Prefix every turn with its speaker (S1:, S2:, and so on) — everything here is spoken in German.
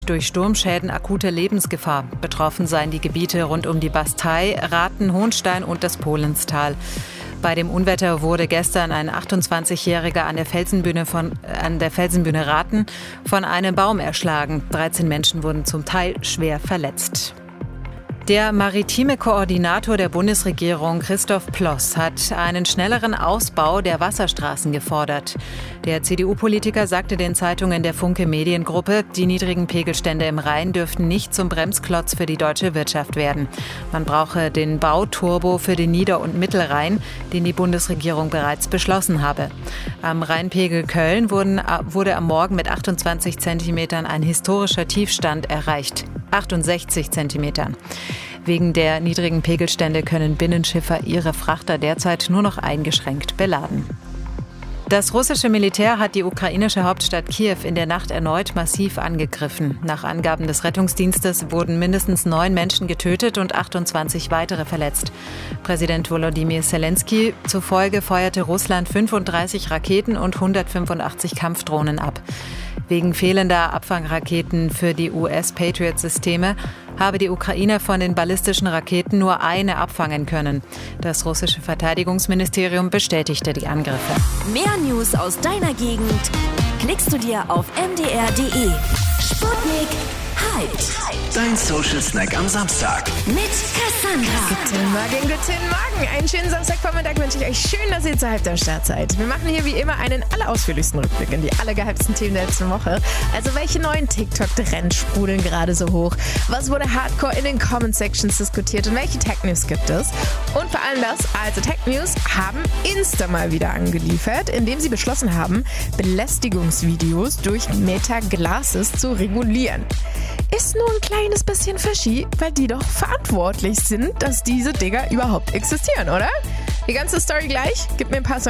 S1: Durch Sturmschäden akute Lebensgefahr. Betroffen seien die Gebiete rund um die Bastei, Rathen, Hohnstein und das Polenstal. Bei dem Unwetter wurde gestern ein 28-Jähriger an der Felsenbühne Rathen von einem Baum erschlagen. 13 Menschen wurden zum Teil schwer verletzt. Der maritime Koordinator der Bundesregierung, Christoph Ploss, hat einen schnelleren Ausbau der Wasserstraßen gefordert. Der CDU-Politiker sagte den Zeitungen der Funke Mediengruppe, die niedrigen Pegelstände im Rhein dürften nicht zum Bremsklotz für die deutsche Wirtschaft werden. Man brauche den Bauturbo für den Nieder- und Mittelrhein, den die Bundesregierung bereits beschlossen habe. Am Rheinpegel Köln wurde am Morgen mit 28 Zentimetern ein historischer Tiefstand erreicht. 68 Zentimetern. Wegen der niedrigen Pegelstände können Binnenschiffer ihre Frachter derzeit nur noch eingeschränkt beladen. Das russische Militär hat die ukrainische Hauptstadt Kiew in der Nacht erneut massiv angegriffen. Nach Angaben des Rettungsdienstes wurden mindestens 9 Menschen getötet und 28 weitere verletzt. Präsident Volodymyr Zelensky zufolge feuerte Russland 35 Raketen und 185 Kampfdrohnen ab. Wegen fehlender Abfangraketen für die US-Patriot-Systeme habe die Ukraine von den ballistischen Raketen nur eine abfangen können. Das russische Verteidigungsministerium bestätigte die Angriffe.
S2: Mehr News aus deiner Gegend klickst du dir auf mdr.de. Sputnik Hyped.
S3: Dein Social Snack am Samstag.
S2: Mit Cassandra.
S4: Guten Morgen. Einen schönen Samstagvormittag wünsche ich euch. Schön, dass ihr zur Hyped am Start seid. Wir machen hier wie immer einen allerausführlichsten Rückblick in die allergehyptesten Themen der letzten Woche. Also welche neuen TikTok-Trends sprudeln gerade so hoch? Was wurde hardcore in den Comment-Sections diskutiert? Und welche Tech-News gibt es? Und vor allem also Tech-News haben Insta mal wieder angeliefert, indem sie beschlossen haben, Belästigungsvideos durch Meta Glasses zu regulieren. Ist nur ein kleines bisschen fishy, weil die doch verantwortlich sind, dass diese Dinger überhaupt existieren, oder? Die ganze Story gleich. Gib mir ein paar Songs